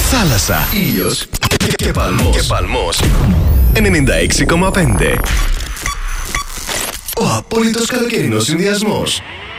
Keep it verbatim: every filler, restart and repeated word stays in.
Θάλασσα, ήλιος και, και παλμός. Και παλμός. ενενήντα έξι κόμμα πέντε. Ο απόλυτος καλοκαιρινός συνδυασμός.